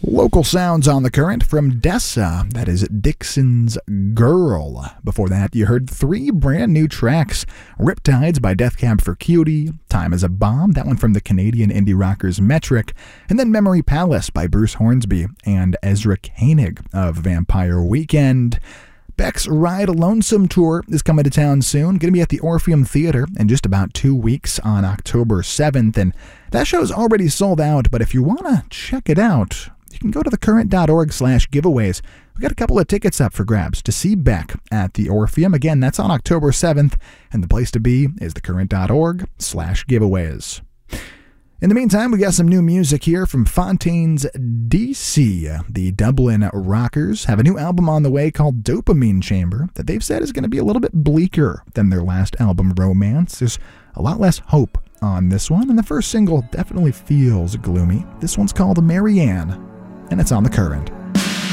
Local sounds on the current from Dessa, that is Dixon's Girl. Before that, you heard 3 brand new tracks. Riptides by Death Cab for Cutie, Time is a Bomb, that one from the Canadian indie rockers Metric, and then Memory Palace by Bruce Hornsby and Ezra Koenig of Vampire Weekend. Beck's Ride Lonesome Tour is coming to town soon. Going to be at the Orpheum Theater in just about 2 weeks on October 7th, and that show's already sold out, but if you want to check it out, you can go to thecurrent.org/giveaways. We got a couple of tickets up for grabs to see Beck at the Orpheum. Again, that's on October 7th, and the place to be is thecurrent.org/giveaways. In the meantime, we got some new music here from Fontaines DC. The Dublin Rockers have a new album on the way called Dopamine Chamber that they've said is going to be a little bit bleaker than their last album, Romance. There's a lot less hope on this one, and the first single definitely feels gloomy. This one's called Marianne, and it's on The Current.